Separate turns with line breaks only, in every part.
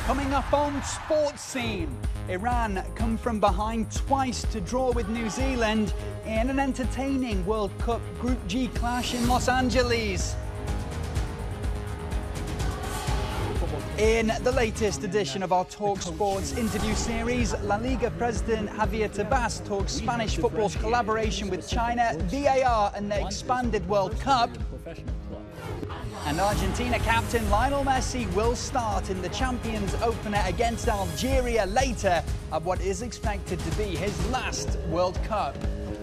Coming up on Sports Scene, Iran come from behind twice to draw with New Zealand in an entertaining World Cup Group G clash in Los Angeles. In the latest edition of our Talk Sports interview series, La Liga President Javier Tebas talks Spanish football's collaboration with China, VAR and the expanded World Cup. And Argentina captain Lionel Messi will start in the Champions opener against Algeria later of what is expected to be his last World Cup.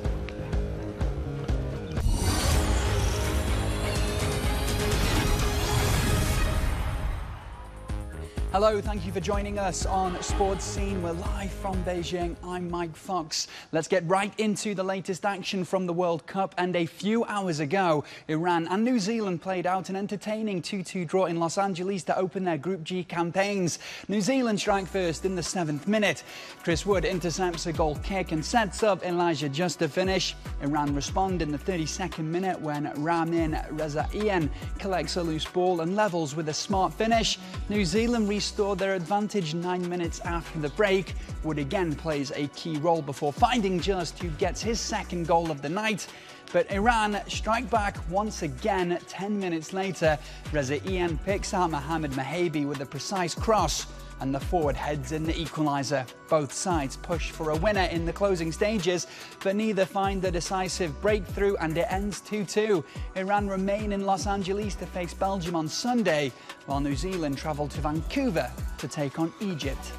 Hello, thank you for joining us on Sports Scene. We're live from Beijing. I'm Mike Fox. Let's get right into the latest action from the World Cup. And a few hours ago, Iran and New Zealand played out an entertaining 2-2 draw in Los Angeles to open their Group G campaigns. New Zealand strike first in the 7th minute. Chris Wood intercepts a goal kick and sets up Elijah just to finish. Iran respond in the 32nd minute when Ramin Rezaian collects a loose ball and levels with a smart finish. New Zealand restored their advantage 9 minutes after the break. Wood again plays a key role before finding just who gets his second goal of the night. But Iran strike back once again 10 minutes later. Rezaian picks out Mohamed Mahabi with a precise cross and the forward heads in the equaliser. Both sides push for a winner in the closing stages, but neither find the decisive breakthrough and it ends 2-2. Iran remain in Los Angeles to face Belgium on Sunday, while New Zealand travel to Vancouver to take on Egypt.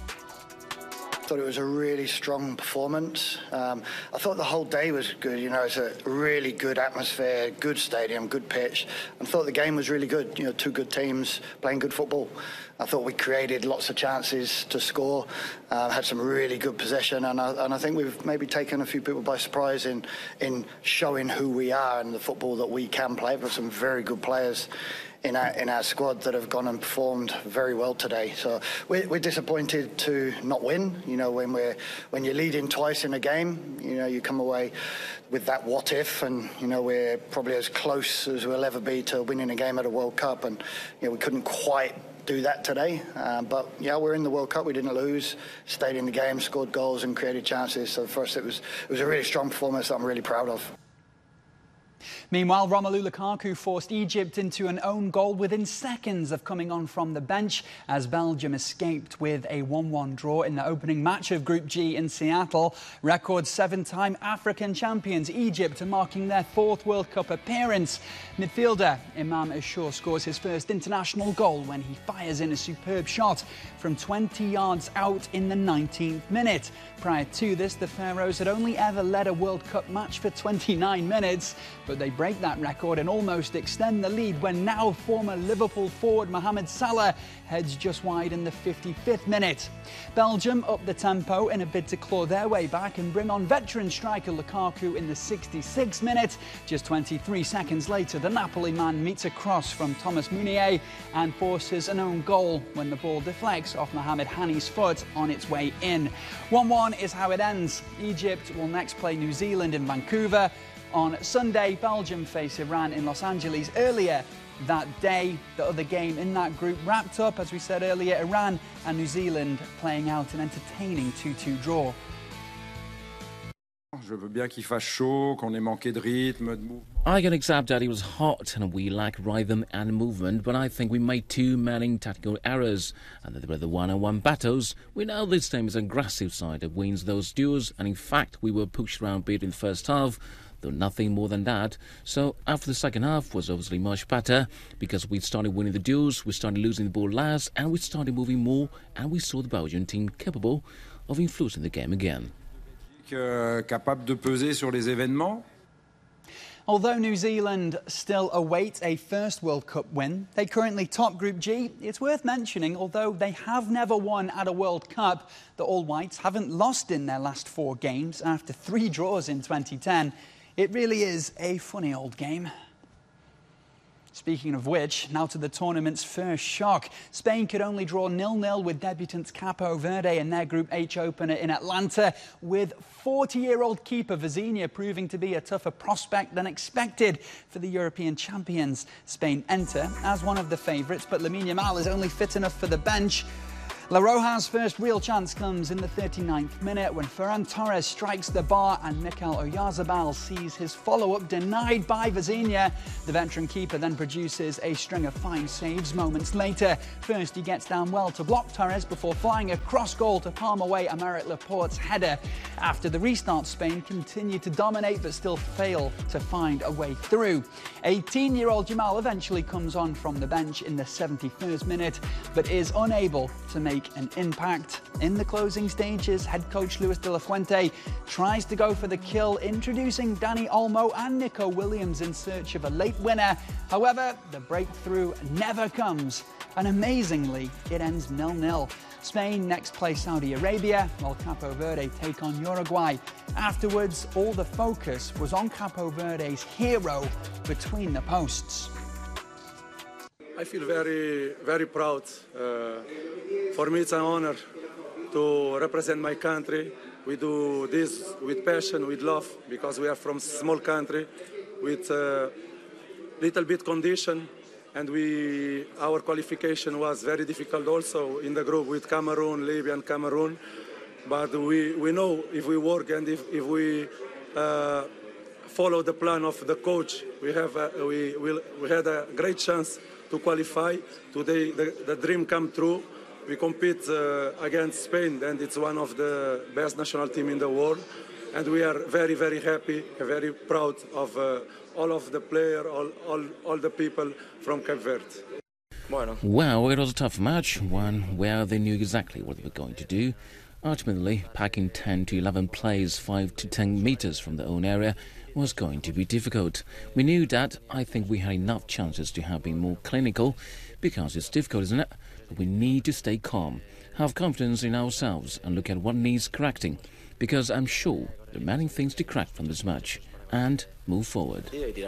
I thought it was a really strong performance. I thought the whole day was good. You know, it's a really good atmosphere, good stadium, good pitch. I thought the game was really good. You know, two good teams playing good football. I thought we created lots of chances to score, had some really good possession, and I think we've maybe taken a few people by surprise in showing who we are and the football that we can play. We've got some very good players in our squad that have gone and performed very well today. So we're disappointed to not win. You know, when you're leading twice in a game, you know, you come away with that what if, and you know, we're probably as close as we'll ever be to winning a game at a World Cup, and you know, we couldn't quite do that today, but yeah, we're in the World Cup. We didn't lose, stayed in the game, scored goals and created chances. So for us, it was a really strong performance that I'm really proud of.
Meanwhile, Romelu Lukaku forced Egypt into an own goal within seconds of coming on from the bench as Belgium escaped with a 1-1 draw in the opening match of Group G in Seattle. Record 7-time African champions Egypt are marking their 4th World Cup appearance. Midfielder Imam Ashour scores his first international goal when he fires in a superb shot from 20 yards out in the 19th minute. Prior to this, the Pharaohs had only ever led a World Cup match for 29 minutes, but they break that record and almost extend the lead when now former Liverpool forward Mohamed Salah heads just wide in the 55th minute. Belgium up the tempo in a bid to claw their way back and bring on veteran striker Lukaku in the 66th minute. Just 23 seconds later, the Napoli man meets a cross from Thomas Meunier and forces an own goal when the ball deflects off Mohamed Hani's foot on its way in. 1-1 is how it ends. Egypt will next play New Zealand in Vancouver. On Sunday, Belgium face Iran in Los Angeles. Earlier that day, the other game in that group wrapped up, as we said earlier, Iran and New Zealand playing out an entertaining 2-2 draw.
Je veux bien qu'il fasse chaud, qu'on ait manqué de rythme, de mouvement.
I can accept that it was hot and we lack rhythm and movement, but I think we made too many tactical errors and that there were the one-on-one battles. We know this team is an aggressive side that wins those duels, and in fact we were pushed around a bit in the first half, though nothing more than that. So after the second half was obviously much better because we started winning the duels, we started losing the ball last, and we started moving more, and we saw the Belgian team capable of influencing the game again.
Capable de peser sur les événements.
Although New Zealand still await a first World Cup win, they currently top Group G. It's worth mentioning, although they have never won at a World Cup, the All Whites haven't lost in their last 4 games after 3 draws in 2010. It really is a funny old game. Speaking of which, now to the tournament's first shock. Spain could only draw 0-0 with debutants Capo Verde in their Group H opener in Atlanta, with 40-year-old keeper Vizinha proving to be a tougher prospect than expected for the European champions. Spain enter as one of the favourites, but Lamine Yamal is only fit enough for the bench. La Roja's first real chance comes in the 39th minute when Ferran Torres strikes the bar and Mikel Oyarzabal sees his follow-up denied by Vizinha. The veteran keeper then produces a string of fine saves moments later. First, he gets down well to block Torres before flying across goal to palm away Aymeric Laporte's header. After the restart, Spain continued to dominate but still fail to find a way through. 18-year-old Jamal eventually comes on from the bench in the 71st minute but is unable to make an impact. In the closing stages, head coach Luis de la Fuente tries to go for the kill, introducing Dani Olmo and Nico Williams in search of a late winner. However, the breakthrough never comes, and amazingly, it ends 0-0. Spain next play Saudi Arabia, while Capo Verde take on Uruguay. Afterwards, all the focus was on Capo Verde's hero between the posts.
I feel very, very proud. For me, it's an honor to represent my country. We do this with passion, with love, because we are from a small country with little bit condition, and our qualification was very difficult also in the group with Cameroon, Libya, and Cameroon. But we know if we work and if we follow the plan of the coach, we had a great chance to qualify. Today, the dream come true. We compete against Spain, and it's one of the best national teams in the world. And we are very, very happy, very proud of all of the players, all the people from Cape Verde.
Well, it was a tough match, one where they knew exactly what they were going to do. Ultimately, packing 10 to 11 players 5 to 10 metres from their own area was going to be difficult. We knew that. I think we had enough chances to have been more clinical, because it's difficult, isn't it? But we need to stay calm, have confidence in ourselves and look at what needs correcting, because I'm sure there are many things to crack from this match, and move forward.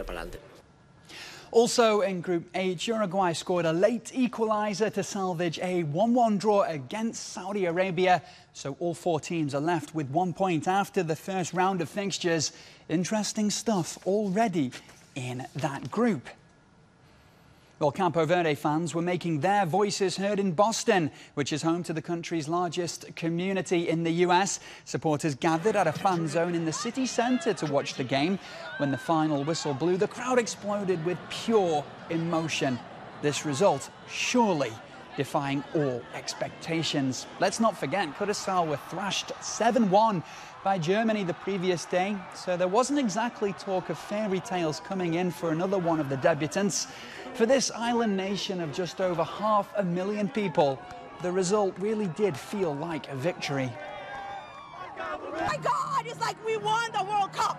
Also in Group H, Uruguay scored a late equaliser to salvage a 1-1 draw against Saudi Arabia. So all four teams are left with 1 point after the first round of fixtures. Interesting stuff already in that group. Well, Capo Verde fans were making their voices heard in Boston, which is home to the country's largest community in the US. Supporters gathered at a fan zone in the city centre to watch the game. When the final whistle blew, the crowd exploded with pure emotion. This result surely defying all expectations. Let's not forget, Curaçao were thrashed 7-1 by Germany the previous day, so there wasn't exactly talk of fairy tales coming in for another one of the debutants. For this island nation of just over 500,000 people, the result really did feel like a victory.
Oh my God, it's like we won the World Cup.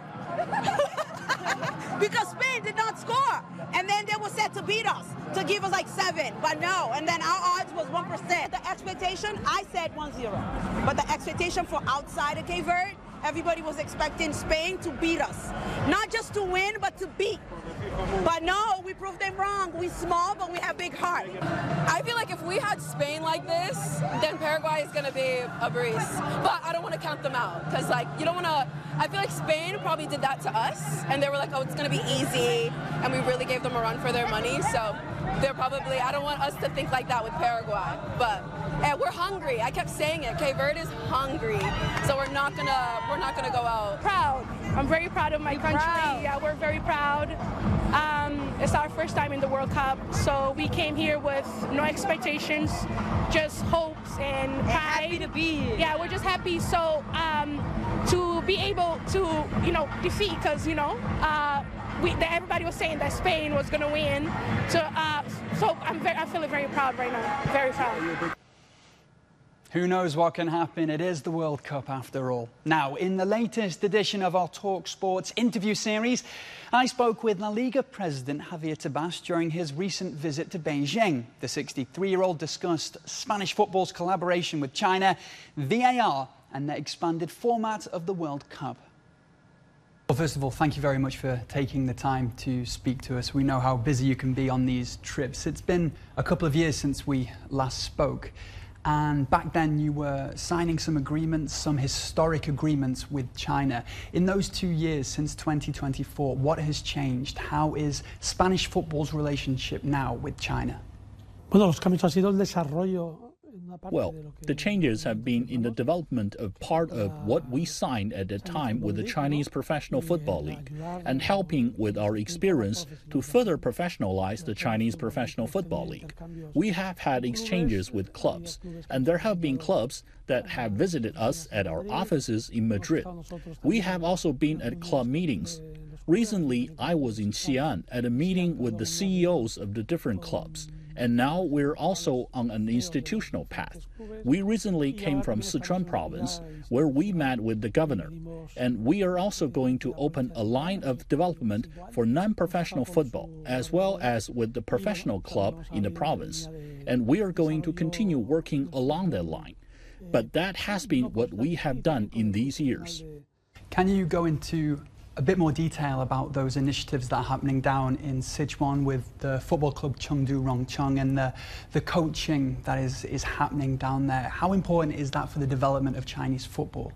Because Spain did not score. And then they were set to beat us, to give us like 7, but no. And then our odds was 1%. The expectation, I said 1-0. But the expectation for outside of Cape Verde, everybody was expecting Spain to beat us. Not just to win, but to beat. But no, we proved them wrong. We're small, but we have big heart.
I feel like if we had Spain like this, then Paraguay is going to be a breeze. But I don't want to count them out, because like you don't want to. I feel like Spain probably did that to us, and they were like, oh, it's going to be easy, and we really gave them a run for their money. So they're probably. I don't want us to think like that with Paraguay, but. And we're hungry. I kept saying it. Cape Verde is hungry, so we're not gonna go out.
Proud. I'm very proud of my country.
Proud.
Yeah, we're very proud. It's our first time in the World Cup, so we came here with no expectations, just hopes and pride.
Happy to be here.
Yeah, we're just happy. So to be able to, defeat, because everybody was saying that Spain was going to win. So I'm feeling very proud right now. Very proud.
Who knows what can happen? It is the World Cup after all. Now, in the latest edition of our Talk Sports interview series, I spoke with La Liga president Javier Tebas during his recent visit to Beijing. The 63-year-old discussed Spanish football's collaboration with China, VAR, and the expanded format of the World Cup. Well, first of all, thank you very much for taking the time to speak to us. We know how busy you can be on these trips. It's been a couple of years since we last spoke. And back then you were signing some agreements, some historic agreements with China. In those 2 years since 2024, what has changed? How is Spanish football's relationship now with China?
Bueno, los cambios ha sido el desarrollo Well, the changes have been in the development of part of what we signed at the time with the Chinese Professional Football League and helping with our experience to further professionalize the Chinese Professional Football League. We have had exchanges with clubs, and there have been clubs that have visited us at our offices in Madrid. We have also been at club meetings. Recently, I was in Xi'an at a meeting with the CEOs of the different clubs. And now we're also on an institutional path. We recently came from Sichuan province, where we met with the governor. And we are also going to open a line of development for non-professional football, as well as with the professional club in the province. And we are going to continue working along that line. But that has been what we have done in these years.
Can you go into a bit more detail about those initiatives that are happening down in Sichuan with the football club Chengdu Rongcheng and the coaching that is happening down there? How important is that for the development of Chinese football?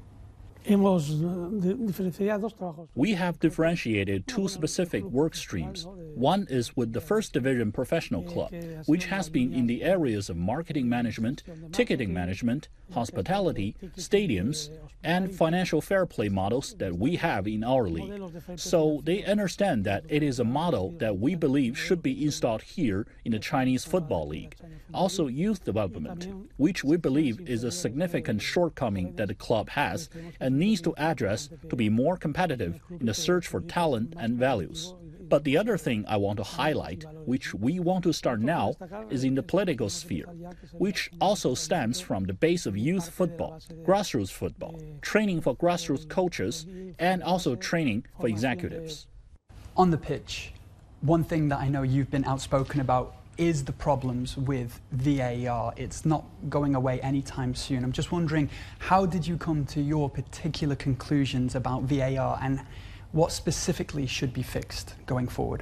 We have differentiated two specific work streams. One is with the First Division Professional Club, which has been in the areas of marketing management, ticketing management, hospitality, stadiums, and financial fair play models that we have in our league. So they understand that it is a model that we believe should be installed here in the Chinese Football League. Also youth development, which we believe is a significant shortcoming that the club has and needs to address to be more competitive in the search for talent and values. But the other thing I want to highlight, which we want to start now, is in the political sphere, which also stems from the base of youth football, grassroots football, training for grassroots coaches, and also training for executives.
On the pitch, one thing that I know you've been outspoken about is the problems with VAR. It's not going away anytime soon. I'm just wondering, how did you come to your particular conclusions about VAR and what specifically should be fixed going forward?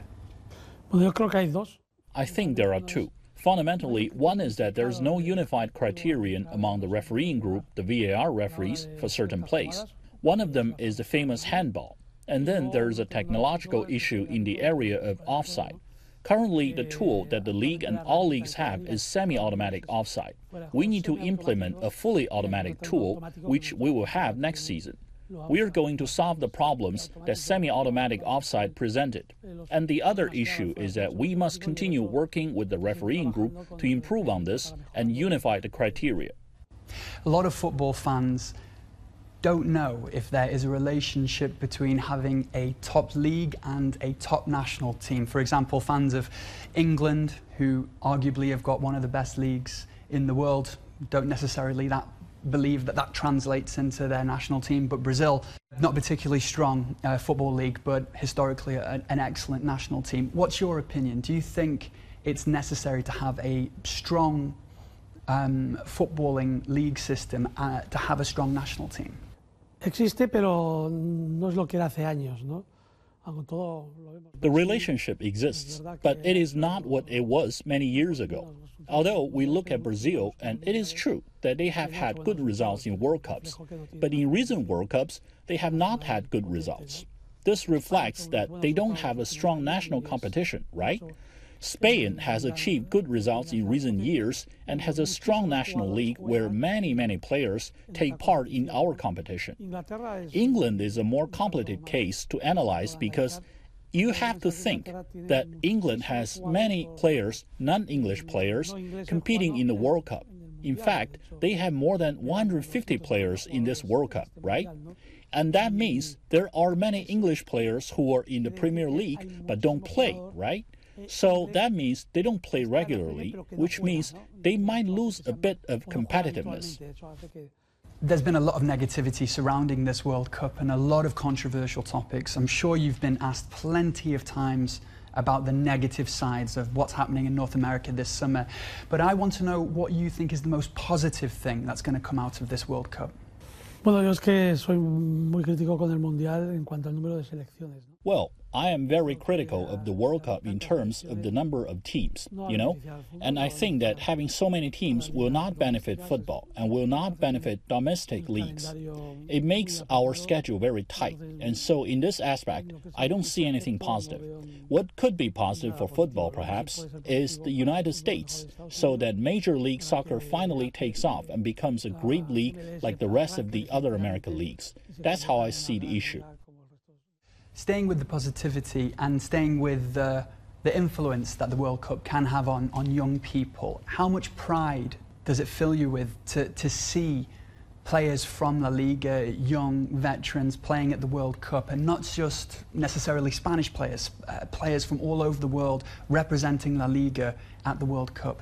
I think there are two. Fundamentally, one is that there is no unified criterion among the refereeing group, the VAR referees, for certain plays. One of them is the famous handball. And then there is a technological issue in the area of offside. Currently, the tool that the league and all leagues have is semi-automatic offside. We need to implement a fully automatic tool, which we will have next season. We are going to solve the problems that semi-automatic offside presented. And the other issue is that we must continue working with the refereeing group to improve on this and unify the criteria.
A lot of football fans don't know if there is a relationship between having a top league and a top national team. For example, fans of England, who arguably have got one of the best leagues in the world, don't necessarily believe that translates into their national team. But Brazil, not particularly strong football league, but historically an excellent national team. What's your opinion? Do you think it's necessary to have a strong footballing league system to have a strong national team?
The relationship exists, but it is not what it was many years ago. Although we look at Brazil, and it is true that they have had good results in World Cups, but in recent World Cups, they have not had good results. This reflects that they don't have a strong national competition, right? Spain has achieved good results in recent years and has a strong national league where many players take part in our competition. England is a more complicated case to analyze because you have to think that England has many players, non-English players, competing in the World Cup. In fact, they have more than 150 players in this World Cup, right? And that means there are many English players who are in the Premier League but don't play, right? So that means they don't play regularly, which means they might lose a bit of competitiveness.
There's been a lot of negativity surrounding this World Cup and a lot of controversial topics. I'm sure you've been asked plenty of times about the negative sides of what's happening in North America this summer. But I want to know what you think is the most positive thing that's going to come out of this World Cup.
Well, I am very critical of the World Cup in terms of the number of teams, and I think that having so many teams will not benefit football and will not benefit domestic leagues. It makes our schedule very tight, and so in this aspect, I don't see anything positive. What could be positive for football, perhaps, is the United States, so that Major League Soccer finally takes off and becomes a great league like the rest of the other American leagues. That's how I see the issue.
Staying with the positivity and staying with the influence that the World Cup can have on young people, how much pride does it fill you with to see players from La Liga, young veterans playing at the World Cup, and not just necessarily Spanish players, players from all over the world representing La Liga at the World Cup?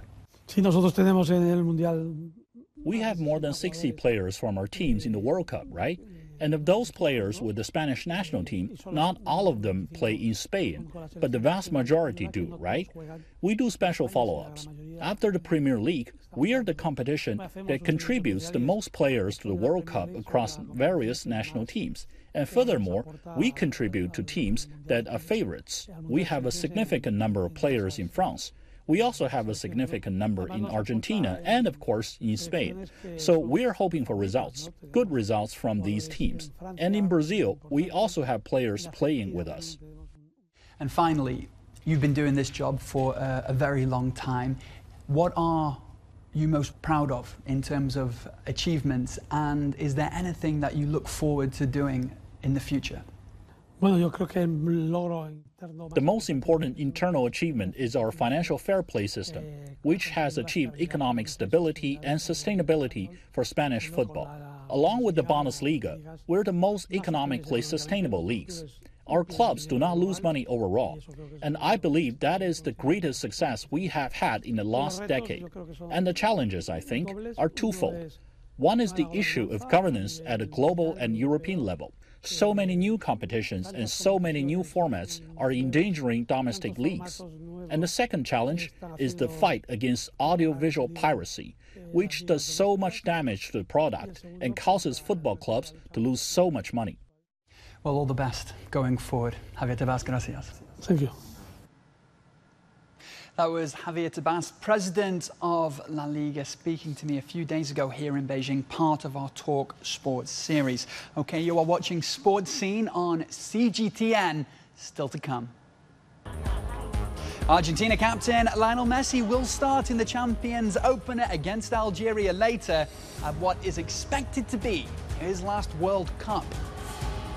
We have more than 60 players from our teams in the World Cup, right? And of those players with the Spanish national team, not all of them play in Spain, but the vast majority do, right? We do special follow-ups. After the Premier League, we are the competition that contributes the most players to the World Cup across various national teams. And furthermore, we contribute to teams that are favorites. We have a significant number of players in France. We also have a significant number in Argentina and, of course, in Spain. So we are hoping for results, good results from these teams. And in Brazil, we also have players playing with us.
And finally, you've been doing this job for a very long time. What are you most proud of in terms of achievements, and is there anything that you look forward to doing in the future?
The most important internal achievement is our financial fair play system, which has achieved economic stability and sustainability for Spanish football. Along with the Bundesliga, we're the most economically sustainable leagues. Our clubs do not lose money overall, and I believe that is the greatest success we have had in the last decade. And the challenges, I think, are twofold. One is the issue of governance at a global and European level. So many new competitions and so many new formats are endangering domestic leagues. And the second challenge is the fight against audiovisual piracy, which does so much damage to the product and causes football clubs to lose so much money.
Well, all the best going forward. Javier Tebas, gracias.
Thank you.
That was Javier Tebas, president of La Liga, speaking to me a few days ago here in Beijing, part of our Talk Sports series. Okay, you are watching Sports Scene on CGTN, still to come. Argentina captain Lionel Messi will start in the Champions opener against Algeria later at what is expected to be his last World Cup.